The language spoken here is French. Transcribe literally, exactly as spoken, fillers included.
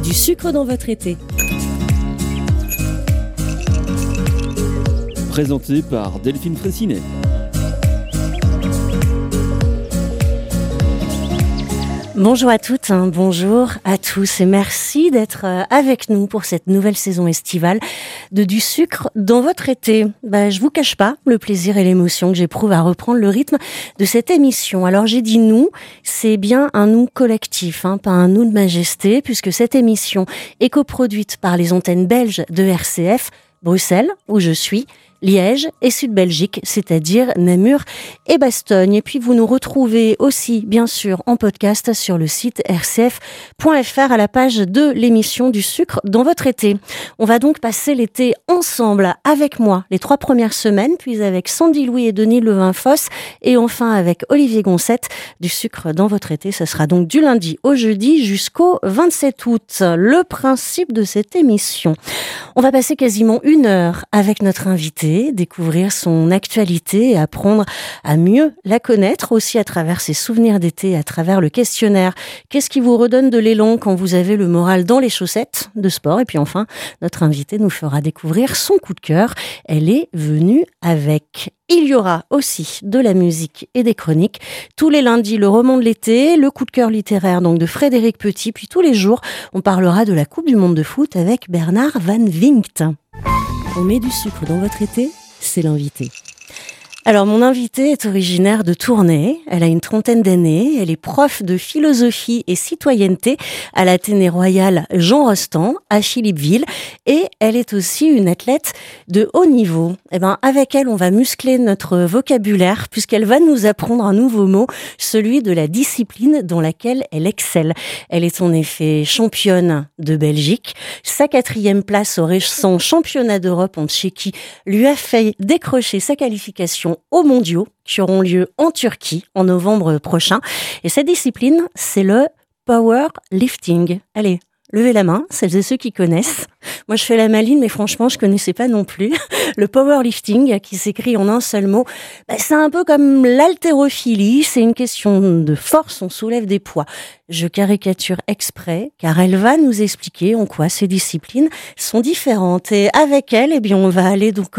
Du sucre dans votre été. Présenté par Delphine Fraissinet. Bonjour à toutes, hein, bonjour à tous et merci d'être avec nous pour cette nouvelle saison estivale de Du sucre dans votre été. Bah, je vous cache pas le plaisir et l'émotion que j'éprouve à reprendre le rythme de cette émission. Alors j'ai dit nous, c'est bien un nous collectif, hein, pas un nous de majesté, puisque cette émission est coproduite par les antennes belges de R C F, Bruxelles, où je suis, Liège et Sud-Belgique, c'est-à-dire Namur et Bastogne. Et puis vous nous retrouvez aussi, bien sûr, en podcast sur le site r c f point f r à la page de l'émission Du sucre dans votre été. On va donc passer l'été ensemble avec moi les trois premières semaines, puis avec Sandy Louis et Denis Levin-Fosse et enfin avec Olivier Goncette. Du sucre dans votre été, ce sera donc du lundi au jeudi jusqu'au vingt-sept août. Le principe de cette émission. On va passer quasiment une heure avec notre invité, découvrir son actualité et apprendre à mieux la connaître aussi à travers ses souvenirs d'été, à travers le questionnaire. Qu'est-ce qui vous redonne de l'élan quand vous avez le moral dans les chaussettes de sport? Et puis enfin, notre invité nous fera découvrir son coup de cœur. Elle est venue avec. Il y aura aussi de la musique et des chroniques. Tous les lundis, le roman de l'été, le coup de cœur littéraire donc de Frédéric Petit. Puis tous les jours, on parlera de la Coupe du Monde de foot avec Bernard Van Vinkt. On met du sucre dans votre été, c'est l'invité. Alors, mon invitée est originaire de Tournai. Elle a une trentaine d'années. Elle est prof de philosophie et citoyenneté à l'Athénée Royal Jean Rostand, à Philippeville. Et elle est aussi une athlète de haut niveau. Eh ben, avec elle, on va muscler notre vocabulaire puisqu'elle va nous apprendre un nouveau mot, celui de la discipline dans laquelle elle excelle. Elle est en effet championne de Belgique. Sa quatrième place au récent championnat d'Europe en Tchéquie lui a fait décrocher sa qualification aux mondiaux qui auront lieu en Turquie en novembre prochain. Et cette discipline, c'est le powerlifting. Allez, levez la main, celles et ceux qui connaissent. Moi, je fais la maline, mais franchement, je connaissais pas non plus. Le powerlifting, qui s'écrit en un seul mot, bah, c'est un peu comme l'haltérophilie. C'est une question de force, on soulève des poids. Je caricature exprès, car elle va nous expliquer en quoi ces disciplines sont différentes. Et avec elle, eh bien, on va aller donc